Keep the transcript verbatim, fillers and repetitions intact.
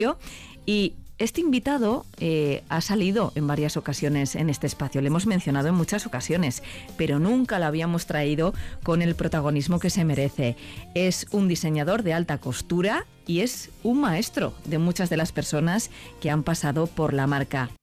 Y este invitado eh, ha salido en varias ocasiones en este espacio, le hemos mencionado en muchas ocasiones, pero nunca lo habíamos traído con el protagonismo que se merece. Es un diseñador de alta costura y es un maestro de muchas de las personas que han pasado por la marca.